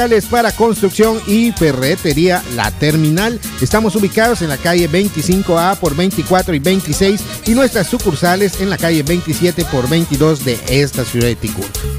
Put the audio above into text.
para construcción y ferretería La Terminal. Estamos ubicados en la calle 25A por 24 y 26 y nuestras sucursales en la calle 27 por 22 de esta ciudad de Ticul.